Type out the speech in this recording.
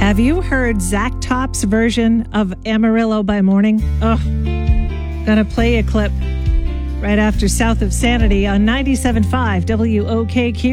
Have you heard Zach Top's version of Amarillo by Morning? Oh, gonna play a clip right after South of Sanity on 97.5 WOKQ.